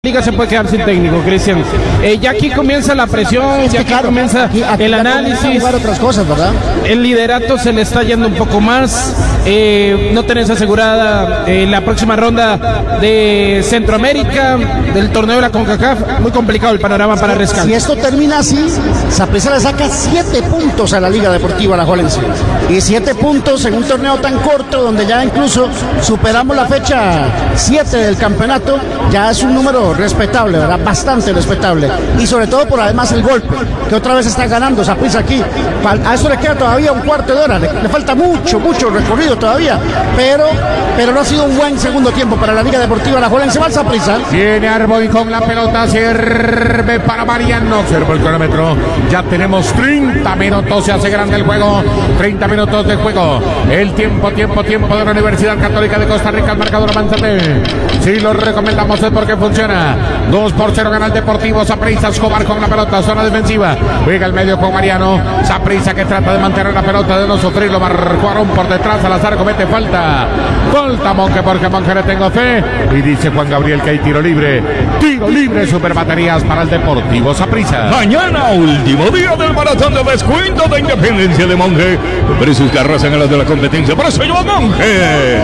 Liga se puede quedar sin técnico, Cristian. Ya aquí comienza la presión, ya aquí comienza el análisis. Otras cosas, ¿verdad? El liderato se le está yendo un poco más. No tenés asegurada la próxima ronda de Centroamérica, del torneo de la CONCACAF. Muy complicado el panorama para Rescate. Si esto termina así, Saprissa le saca 7 puntos a la Liga Deportiva Alajuelense. Y 7 puntos en un torneo tan corto, donde ya incluso superamos la fecha 7 del campeonato, ya es un número respetable, ¿verdad? Bastante respetable. Y sobre todo por además el golpe, que otra vez está ganando Saprissa aquí. A eso le queda todavía un cuarto de hora, le falta mucho recorrido todavía, pero no ha sido un buen segundo tiempo para la Liga Deportiva Alajuelense. Va el Saprissa. Viene Arboy con la pelota, sirve para Mariano, observo el cronómetro, ya tenemos 30 minutos, se hace grande el juego, 30 minutos de juego, el tiempo de la Universidad Católica de Costa Rica, el marcador avanzante, si lo recomendamos es porque funciona. 2-0 gana el Deportivo Saprissa. Escobar con la pelota, zona defensiva, juega el medio con Mariano, Saprissa que trata de mantener la pelota, de no sufrirlo, Marcuarón por detrás, Salazar comete falta, Monque, porque Monque le tengo fe, y dice Juan Gabriel que hay tiro libre, super baterías para el Deportivo Saprissa. Mañana, último día del maratón de descuento de Independencia de Monje, precios que arrasan a las de la competencia, por eso yo a Monje.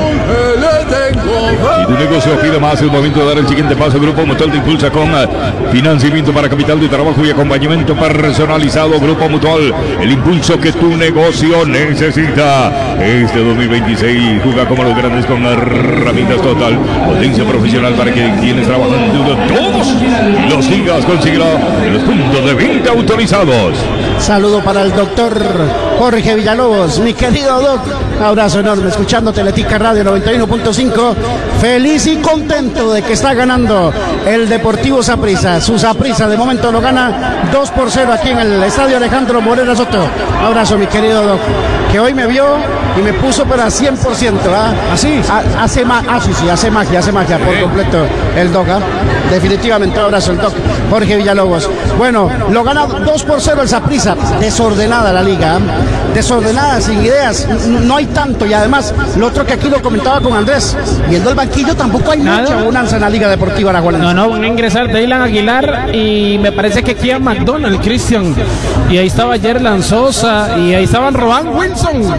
Si tu negocio pide más, es momento de dar el siguiente paso. Grupo Mutual te impulsa con financiamiento para capital de trabajo y acompañamiento personalizado. Grupo Mutual, el impulso que tu negocio necesita. Este 2026 juega como los grandes con herramientas total, potencia profesional para que quienes trabajan todos los sigas consiguiendo los puntos de venta autorizados. Saludo para el doctor Jorge Villalobos, mi querido doc. Abrazo enorme, escuchando Teletica Radio 91.5. Feliz y contento de que está ganando el Deportivo Saprissa. Su Saprissa de momento lo gana 2-0 aquí en el estadio Alejandro Morera Soto. Abrazo, mi querido doc, que hoy me vio y me puso pero a 100%. ¿Así? Hace magia por completo el doc. Definitivamente, abrazo el doc Jorge Villalobos. Bueno, lo gana 2-0 el Saprissa. Desordenada la liga, desordenada, sin ideas, no hay tanto. Y además, lo otro que aquí lo comentaba con Andrés, viendo el banquillo tampoco hay mucha bonanza en la Liga Deportiva Alajuelense. No, van a ingresar Dylan Aguilar y me parece que aquí a McDonald, Cristian. Y ahí estaba Yerlan Sosa y ahí estaban Robán Wilson.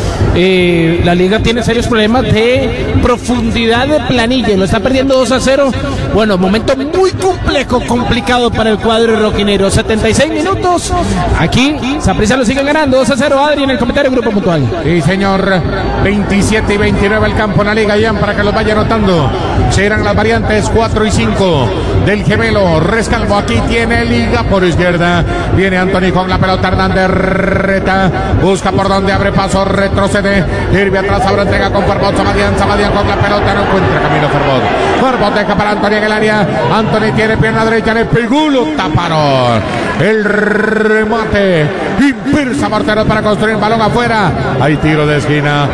La liga tiene serios problemas de profundidad de planilla, lo está perdiendo 2-0. Bueno, momento muy complicado para el cuadro roquinero. 76 minutos. Aquí Saprissa lo sigue ganando 2-0. Adri, en el comentario Grupo Mutual. Sí, señor. 27 y 29 el campo en la liga, ya para que los vaya anotando. Serán las variantes 4 y 5 del gemelo Rescalvo. Aquí tiene liga por izquierda. Viene Anthony con la pelota, Hernández reta, busca por donde abre paso, retrocede, Irving atrás, ahora entrega con Farbot, Samadian con la pelota, no encuentra camino Farbot deja para Anthony en el área, Anthony tiene pierna derecha, le pegó, lo taparon, el remate, impulsa Mortero para construir balón afuera, hay tiro de esquina,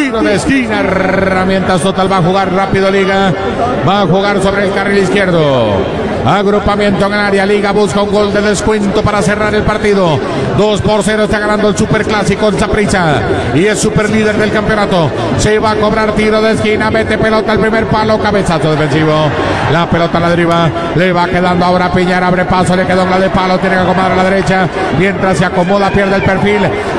herramientas total, va a jugar rápido liga, va a jugar sobre el carril izquierdo. Agrupamiento en el área, liga busca un gol de descuento para cerrar el partido. 2-0 está ganando el superclásico en Saprissa y es super líder del campeonato. Se va a cobrar tiro de esquina, mete pelota al primer palo, cabezazo defensivo, la pelota a la deriva, le va quedando ahora Piñar, abre paso, le quedó en la de palo, tiene que acomodar a la derecha, mientras se acomoda pierde el perfil.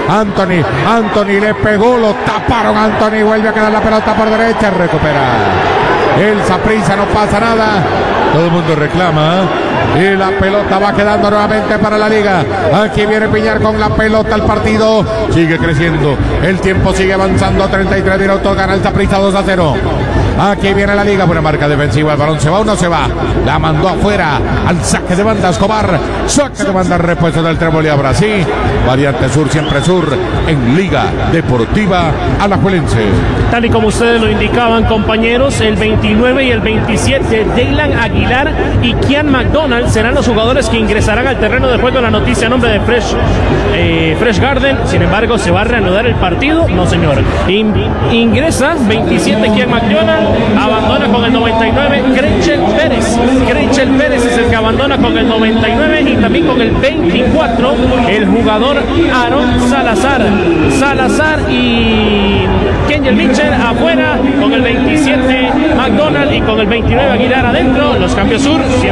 Anthony le pegó, lo taparon, Anthony vuelve a quedar la pelota por derecha, recupera el Saprissa, no pasa nada. Todo el mundo reclama y la pelota va quedando nuevamente para la liga. Aquí viene Piñar con la pelota al partido. Sigue creciendo. El tiempo sigue avanzando. 33 minutos. Gana el Saprissa 2-0. Aquí viene la liga. Buena marca defensiva. El balón se va o no se va. La mandó afuera. Al saque de banda Escobar. Saque de banda repuesto del Trébol y ahora sí. Variante sur, siempre sur. En Liga Deportiva Alajuelense. Tal y como ustedes lo indicaban, compañeros, el 29 y el 27, Dylan Aguilar y Kian McDonald serán los jugadores que ingresarán al terreno de juego. La noticia a nombre de Fresh Garden. Sin embargo, ¿se va a reanudar el partido? No, señor. Ingresa 27 Kian McDonald, abandona con el 99 Creichel Pérez es el que abandona con el 99 y también con el 24 el jugador Aaron Salazar y Kenjel Mitchell afuera con el 27 McDonald y con el 29 Aguilar adentro. Los cambios sur